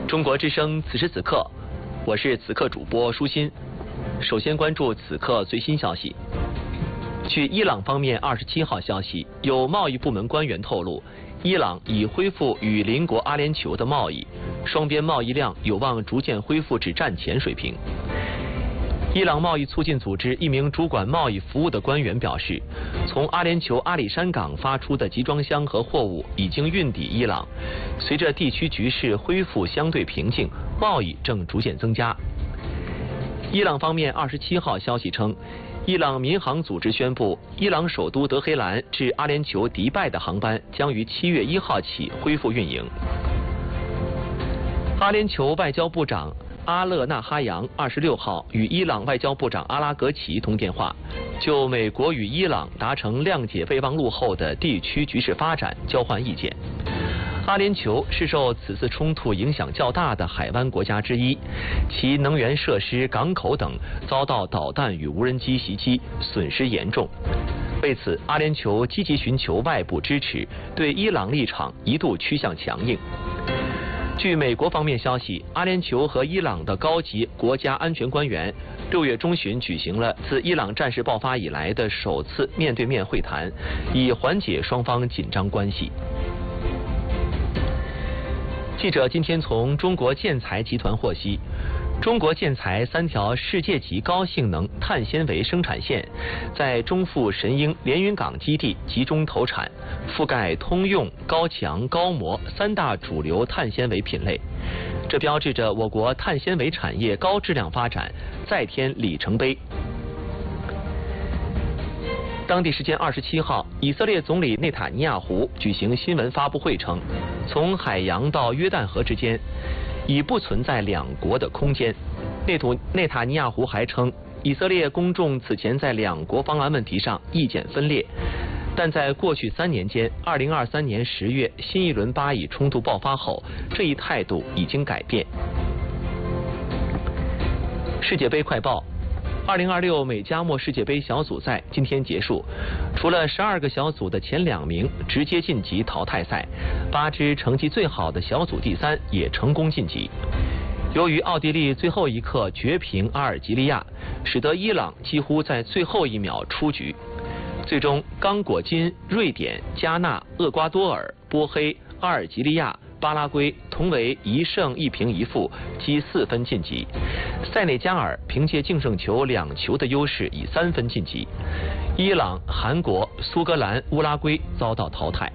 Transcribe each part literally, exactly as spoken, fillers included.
中国之声此时此刻，我是此刻主播舒心。首先关注此刻最新消息。据伊朗方面二十七号消息，有贸易部门官员透露，伊朗已恢复与邻国阿联酋的贸易，双边贸易量有望逐渐恢复至战前水平。伊朗贸易促进组织一名主管贸易服务的官员表示，从阿联酋阿里山港发出的集装箱和货物已经运抵伊朗。随着地区局势恢复相对平静，贸易正逐渐增加。伊朗方面二十七号消息称，伊朗民航组织宣布，伊朗首都德黑兰至阿联酋迪拜的航班将于七月一号起恢复运营。阿联酋外交部长阿勒纳哈扬二十六号与伊朗外交部长阿拉格齐通电话，就美国与伊朗达成谅解备忘录后的地区局势发展交换意见。阿联酋是受此次冲突影响较大的海湾国家之一，其能源设施、港口等遭到导弹与无人机袭击，损失严重。为此，阿联酋积极寻求外部支持，对伊朗立场一度趋向强硬。据美国方面消息，阿联酋和伊朗的高级国家安全官员六月中旬举行了自伊朗战事爆发以来的首次面对面会谈，以缓解双方紧张关系。记者今天从中国建材集团获悉，中国建材三条世界级高性能碳纤维生产线在中富神鹰连云港基地集中投产，覆盖通用、高强、高模三大主流碳纤维品类。这标志着我国碳纤维产业高质量发展再添里程碑。当地时间二十七号，以色列总理内塔尼亚胡举行新闻发布会称，从海洋到约旦河之间已不存在两国的空间。内图内塔尼亚胡还称，以色列公众此前在两国方案问题上意见分裂，但在过去三年间，二零二三年十月新一轮巴以冲突爆发后，这一态度已经改变。世界杯快报。二零二六美加墨世界杯小组赛今天结束，除了十二个小组的前两名直接晋级淘汰赛，八支成绩最好的小组第三也成功晋级。由于奥地利最后一刻绝平阿尔及利亚，使得伊朗几乎在最后一秒出局。最终，刚果金、瑞典、加纳、厄瓜多尔、波黑、阿尔及利亚、巴拉圭同为一胜一平一负，积四分晋级。塞内加尔凭借净胜球两球的优势以三分晋级。伊朗、韩国、苏格兰、乌拉圭遭到淘汰。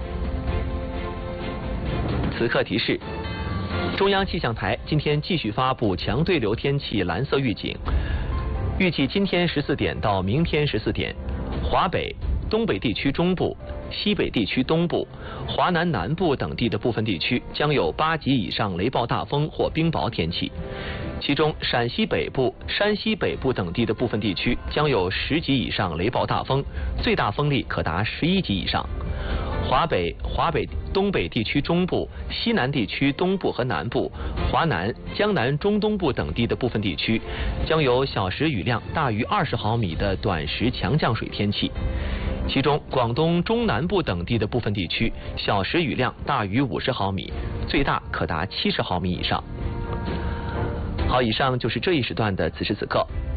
此刻提示：中央气象台今天继续发布强对流天气蓝色预警，预计今天十四点到明天十四点，华北、东北地区中部、西北地区东部、华南南部等地的部分地区将有八级以上雷暴大风或冰雹天气，其中陕西北部、山西北部等地的部分地区将有十级以上雷暴大风，最大风力可达十一级以上。华北、华北东北地区中部、西南地区东部和南部、华南、江南中东部等地的部分地区将有小时雨量大于二十毫米的短时强降水天气，其中广东中南部等地的部分地区小时雨量大于五十毫米，最大可达七十毫米以上。好，以上就是这一时段的此时此刻。